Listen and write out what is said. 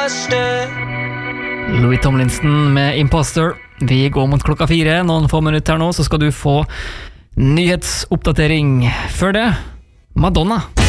Louis Tomlinson med Imposter. Vi går mot klokka 4, noen få minutter nå, så skal du få nyhetsoppdatering. Før det, Madonna.